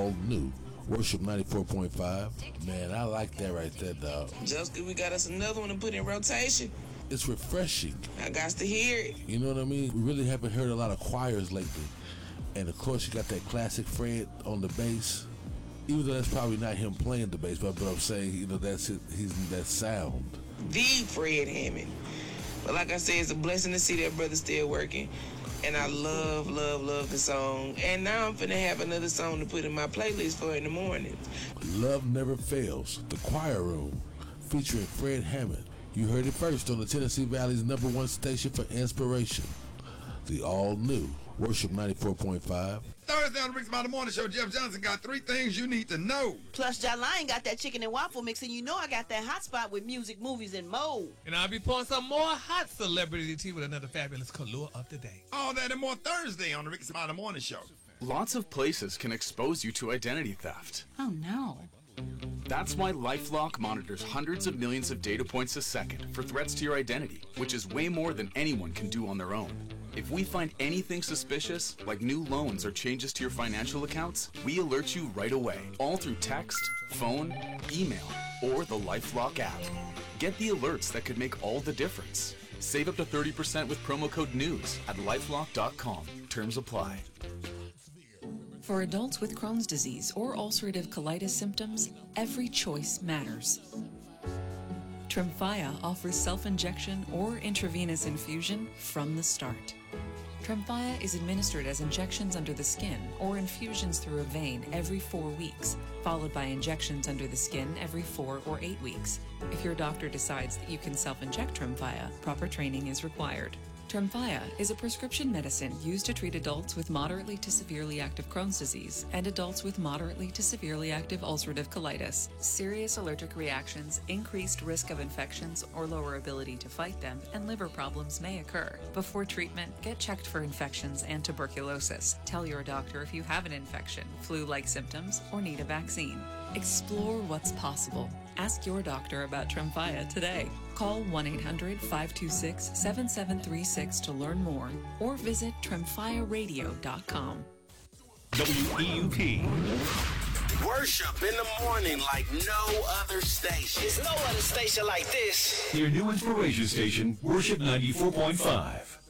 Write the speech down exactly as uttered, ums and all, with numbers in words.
all new Worship ninety-four point five. Man, I like that right there, dog. Just because we got us another one to put in rotation. It's refreshing. I got to hear it. You know what I mean? We really haven't heard a lot of choirs lately. And of course, you got that classic Fred on the bass. Even though that's probably not him playing the bass, but, but I'm saying, you know, that's it. He's that sound. The Fred Hammond. But like I said, it's a blessing to see that brother still working. And I love, love, love the song. And now I'm finna have another song to put in my playlist for in the morning. Love Never Fails, The Choir Room, featuring Fred Hammond. You heard it first on the Tennessee Valley's number one station for inspiration. The all-new Worship ninety-four point five. Thursday on the Rick Smiley Morning Show, Jeff Johnson got three things you need to know. Plus, Jalaine got that chicken and waffle mix, and you know I got that hot spot with music, movies, and more. And I'll be pouring some more hot celebrity tea with another fabulous Kahlua of the day. All that and more Thursday on the Rick Smiley Morning Show. Lots of places can expose you to identity theft. Oh, no. That's why LifeLock monitors hundreds of millions of data points a second for threats to your identity, which is way more than anyone can do on their own. If we find anything suspicious, like new loans or changes to your financial accounts, we alert you right away, all through text, phone, email, or the LifeLock app. Get the alerts that could make all the difference. Save up to thirty percent with promo code NEWS at lifelock dot com. Terms apply. For adults with Crohn's disease or ulcerative colitis symptoms, every choice matters. Tremfya offers self-injection or intravenous infusion from the start. Tremfya is administered as injections under the skin or infusions through a vein every four weeks, followed by injections under the skin every four or eight weeks. If your doctor decides that you can self-inject Tremfya, proper training is required. Tremfya is a prescription medicine used to treat adults with moderately to severely active Crohn's disease and adults with moderately to severely active ulcerative colitis. Serious allergic reactions, increased risk of infections or lower ability to fight them, and liver problems may occur. Before treatment, get checked for infections and tuberculosis. Tell your doctor if you have an infection, flu-like symptoms, or need a vaccine. Explore what's possible. Ask your doctor about Tremfya today. Call one eight hundred, five two six, seven seven three six to learn more or visit tremfya radio dot com. W E U P. Worship in the morning like no other station. There's no other station like this. Your new inspiration station, Worship ninety-four point five.